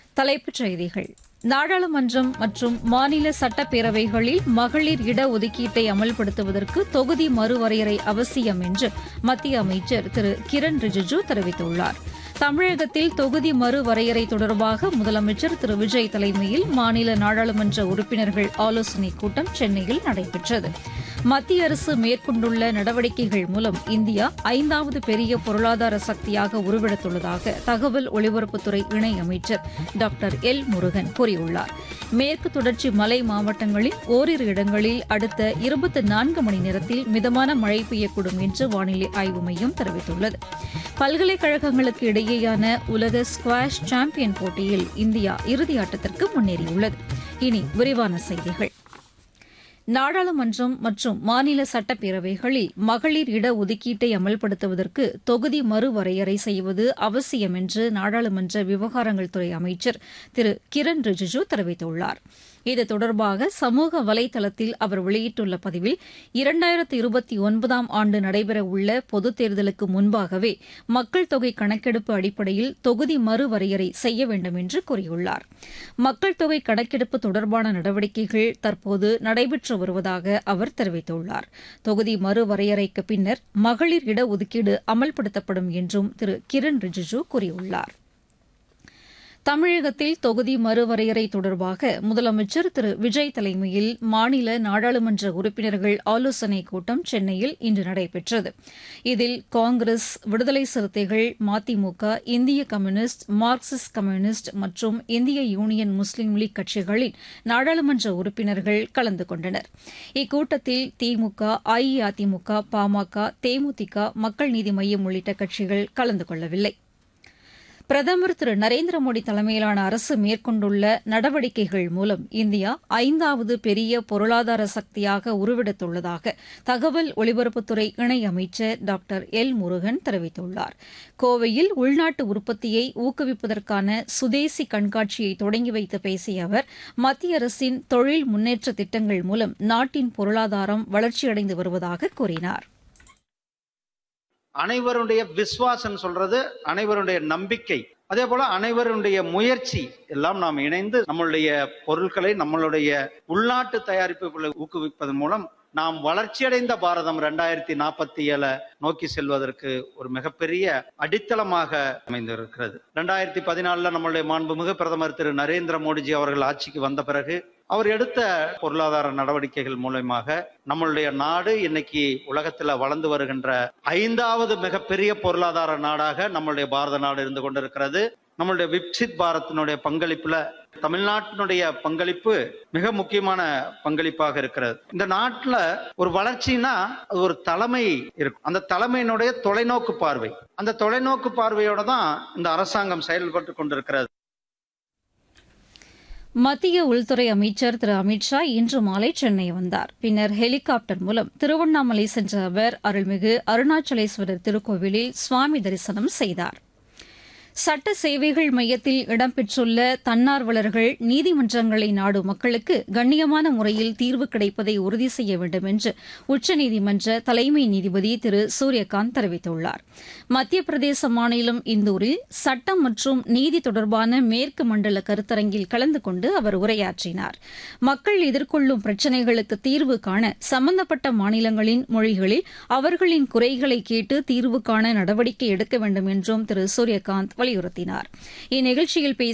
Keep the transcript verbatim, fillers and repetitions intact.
தலைப்புச் செய்திகள். நாடாளுமன்றம் மற்றும் மாநில சட்டப்பேரவைகளில் மகளிர் இடஒதுக்கீட்டை அமல்படுத்துவதற்கு தொகுதி மறுவரையறை அவசியம் என்று மத்திய அமைச்சர் திரு கிரண் ரிஜிஜூ தெரிவித்துள்ளார். தமிழகத்தில் தொகுதி மறுவரையறை தொடர்பாக முதலமைச்சர் திரு விஜய் தலைமையில் மாநில நாடாளுமன்ற உறுப்பினர்கள் ஆலோசனைக் கூட்டம் சென்னையில் நடைபெற்றது. மத்திய அரசு மேற்கொண்டுள்ள நடவடிக்கைகள் மூலம் இந்தியா ஐந்தாவது பெரிய பொருளாதார சக்தியாக உருவெடுத்துள்ளதாக தகவல் ஒலிபரப்புத்துறை இணையமைச்சர் டாக்டர் எல் முருகன் கூறியுள்ளார். மேற்கு தொடர்ச்சி மலை மாவட்டங்களில் ஓரிரு இடங்களில் அடுத்த இருபத்தி நான்கு மணி நேரத்தில் மிதமான மழை பெய்யக்கூடும் என்று வானிலை ஆய்வு மையம் தெரிவித்துள்ளது. பல்கலைக்கழகங்களுக்கு இடையேயான உலக ஸ்குவாஷ் சாம்பியன் போட்டியில் இந்தியா இறுதியாட்டத்திற்கு முன்னேறியுள்ளது. இனி விரிவான செய்திகள். நாடாளுமன்றம் மற்றும் மாநில சட்டப்பேரவைகளில் மகளிர் இடஒதுக்கீட்டை அமல்படுத்துவதற்கு தொகுதி மறுவரையறை செய்வது அவசியம் என்று நாடாளுமன்ற விவகாரங்கள் துறை அமைச்சர் திரு கிரண் ரிஜிஜூ தெரிவித்துள்ளார். இது தொடர்பாக சமூக வலைதளத்தில் அவர் வெளியிட்டுள்ள பதிவில் இரண்டாயிரத்து இருபத்தி ஒன்பதாம் ஆண்டு நடைபெறவுள்ள பொதுத் தேர்தலுக்கு முன்பாகவே மக்கள் தொகை கணக்கெடுப்பு அடிப்படையில் தொகுதி மறுவரையறை செய்ய வேண்டும் என்று கூறியுள்ளார். மக்கள் தொகை கணக்கெடுப்பு தொடர்பான நடவடிக்கைகள் தற்போது நடைபெற்று வருவதாக அவர் தெரிவித்துள்ளார். தொகுதி மறுவரையறைக்கு பின்னர் மகளிர் இடஒதுக்கீடு அமல்படுத்தப்படும் என்றும் திரு கிரண் ரிஜிஜூ கூறியுள்ளார். தமிழகத்தில் தொகுதி மறுவரையறை தொடர்பாக முதலமைச்சர் திரு விஜய் தலைமையில் மாநில நாடாளுமன்ற உறுப்பினர்கள் ஆலோசனைக் கூட்டம் சென்னையில் இன்று நடைபெற்றது. இதில் காங்கிரஸ், விடுதலை சிறுத்தைகள், மதிமுக, இந்திய கம்யூனிஸ்ட், மார்க்சிஸ்ட் கம்யூனிஸ்ட் மற்றும் இந்திய யூனியன் முஸ்லீம் லீக் கட்சிகளின் நாடாளுமன்ற உறுப்பினர்கள் கலந்து கொண்டனர். இக்கூட்டத்தில் திமுக, அஇஅதிமுக, பாமக, தேமுதிக, மக்கள் நீதி மய்யம் உள்ளிட்ட கட்சிகள் கலந்து கொள்ளவில்லை. பிரதமர் திரு நரேந்திர மோடி தலைமையிலான அரசு மேற்கொண்டுள்ள நடவடிக்கைகள் மூலம் இந்தியா ஐந்தாவது பெரிய பொருளாதார சக்தியாக உருவெடுத்துள்ளதாக தகவல் ஒலிபரப்புத்துறை இணையமைச்சர் டாக்டர் எல் முருகன் தெரிவித்துள்ளார். கோவையில் உள்நாட்டு உற்பத்தியை ஊக்குவிப்பதற்கான சுதேசி கண்காட்சியை தொடங்கி வைத்து பேசிய அவர் மத்திய அரசின் தொழில் முன்னேற்ற திட்டங்கள் மூலம் நாட்டின் பொருளாதாரம் வளர்ச்சியடைந்து வருவதாக கூறினார். அனைவருடைய விசுவாசம் சொல்றது அனைவருடைய நம்பிக்கை, அதே போல அனைவருடைய முயற்சி எல்லாம் நாம் இணைந்து நம்மளுடைய பொருட்களை நம்மளுடைய உள்நாட்டு தயாரிப்புகளை ஊக்குவிப்பதன் மூலம் நாம் வளர்ச்சியடைந்த பாரதம் இரண்டாயிரத்தி நாற்பத்தி ஏழு நோக்கி செல்வதற்கு ஒரு மிகப்பெரிய அடித்தளமாக அமைந்திருக்கிறது. இரண்டாயிரத்தி பதினாலுல நம்மளுடைய மாண்புமிகு பிரதமர் திரு நரேந்திர மோடிஜி அவர்கள் ஆட்சிக்கு வந்த பிறகு அவர் எடுத்த பொருளாதார நடவடிக்கைகள் மூலமாக நம்மளுடைய நாடு இன்னைக்கு உலகத்துல வளர்ந்து வருகின்ற ஐந்தாவது மிகப்பெரிய பொருளாதார நாடாக நம்மளுடைய பாரத நாடு இருந்து கொண்டிருக்கிறது. நம்மளுடைய விக்சித் பாரத்தினுடைய பங்களிப்புல தமிழ்நாட்டினுடைய பங்களிப்பு மிக முக்கியமான பங்களிப்பாக இருக்கிறது. இந்த நாட்டுல ஒரு வளர்ச்சினா அது ஒரு தலைமை இருக்கும். அந்த தலைமையினுடைய தொலைநோக்கு பார்வை, அந்த தொலைநோக்கு பார்வையோட தான் இந்த அரசாங்கம் செயல்பட்டு கொண்டிருக்கிறது. மத்திய உள்துறை அமைச்சர் திரு அமித் ஷா இன்று மாலை சென்னை வந்தார். பின்னர் ஹெலிகாப்டர் மூலம் திருவண்ணாமலை சென்ற அவர் அருள்மிகு அருணாச்சலேஸ்வரர் திருக்கோவிலில் சுவாமி தரிசனம் செய்தார். சட்ட சேவைகள் மையத்தில் இடம்பெற்றுள்ள தன்னார்வலர்கள் நீதிமன்றங்களை நாடும் மக்களுக்கு கண்ணியமான முறையில் தீர்வு கிடைப்பதை உறுதி செய்ய வேண்டும் என்று உச்சநீதிமன்ற தலைமை நீதிபதி திரு சூரியகாந்த் தெரிவித்துள்ளார். மத்திய பிரதேச மாநிலம் இந்தூரில் சட்டம் மற்றும் நீதி தொடர்பான மேற்கு மண்டல கருத்தரங்கில் கலந்து கொண்டு அவர் உரையாற்றினார். மக்கள் எதிர்கொள்ளும் பிரச்சினைகளுக்கு தீர்வு காண சம்பந்தப்பட்ட மாநிலங்களின் மொழிகளில் அவர்களின் குறைகளை கேட்டு தீர்வு காண நடவடிக்கை எடுக்க வேண்டும் என்றும் திரு சூரியகாந்த் வலியுறுத்தினார். இந்நிகழ்ச்சியில் பேசிய